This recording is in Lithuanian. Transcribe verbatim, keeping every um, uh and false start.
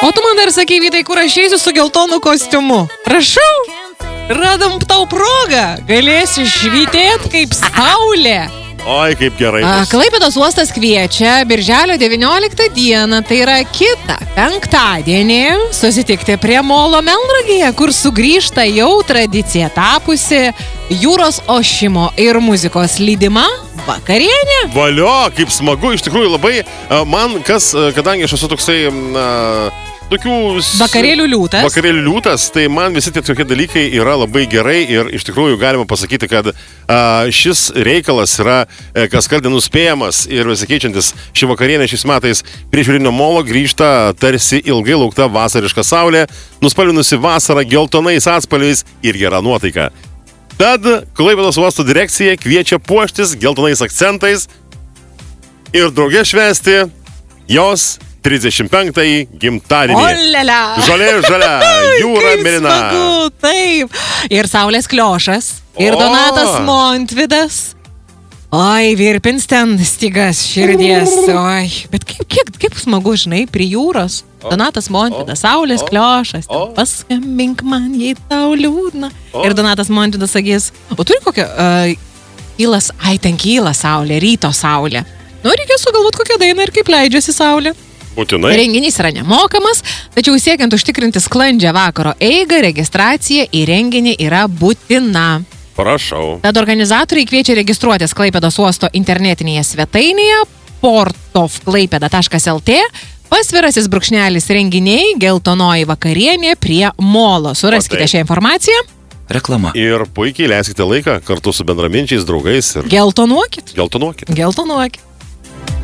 O tu man dar sakai, Vytai, kur aš eisiu su geltonu kostiumu. Prašau, radom tau progą. Galėsi švytėt kaip saulė. Oi, kaip gerai. A, Klaipėdos uostas kviečia birželio devynioliktą dieną, tai yra kitą penktadienį, susitikti prie molo Melnragėje, kur sugrįžta jau tradicija tapusi jūros ošimo ir muzikos lydima vakarienė. Valio, kaip smagu, iš tikrųjų labai, man kas, kadangi aš esu toksai... Na, tokių... Vakarėlių liūtas. Vakarėlių liūtas, tai man visi tie tokie dalykai yra labai gerai ir iš tikrųjų galima pasakyti, kad a, šis reikalas yra a, kaskart nenuspėjamas ir visikeičiantis. Ši vakarienė šiais metais prie Žiūrinio molo grįžta tarsi ilgai laukta vasariška saulė, nuspalvinusi vasarą geltonais atspalviais ir gera nuotaika. Tad Klaipėdos uosto direkcija kviečia puoštis geltonais akcentais ir drauge švęsti jos trisdešimt penktąjį gimtadienį. Olele! Žolė, žalia, jūra, mėlyna. Smagu, taip. Ir Saulės Kliošas, ir O! Donatas Montvydas. Oi, virpins ten stygas širdies. Oi, bet kaip, kiek, kaip smagu, žinai, prie jūros. Donatas Montvydas, Saulės Kliošas. O! Paskambink man, jei tau liūdna. O! Ir Donatas Montvydas sakys, o turi kokią... Uh, kylas, ai, ten kyla saulė, ryto saulė. Nu, reikia sugalvoti kokią dainą ir kaip leidžiasi saulė. Būtinai. Renginys yra nemokamas, tačiau siekiant užtikrinti sklandžią vakaro eigą, registracija į renginį yra būtina. Prašau. Tad organizatoriai kviečia registruotis Klaipėdos uosto internetinėje svetainėje portofklaipeda taškas lt, pasvirasis brūkšnelis renginiai, geltonoji vakarienė prie molo. Suraskite šią informaciją. Reklama. Ir puikiai leiskite laiką kartu su bendraminčiais, draugais ir Geltonuokit. geltonuokit. Geltonuokit.